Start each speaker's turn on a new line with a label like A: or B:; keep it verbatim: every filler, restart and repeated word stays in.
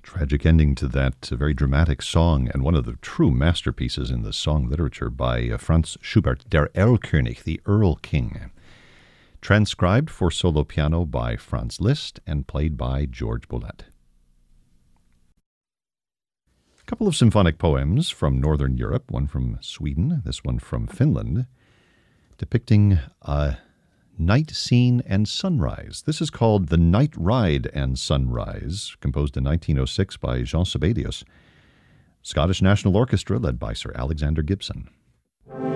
A: Tragic ending to that uh, very dramatic song, and one of the true masterpieces in the song literature by uh, Franz Schubert, Der Erlkönig, the Earl King. Transcribed for solo piano by Franz Liszt and played by George Boulez. A couple of symphonic poems from Northern Europe, one from Sweden, this one from Finland, depicting a night scene and sunrise. This is called The Night Ride and Sunrise, composed in nineteen oh six by Jean Sibelius. Scottish National Orchestra led by Sir Alexander Gibson.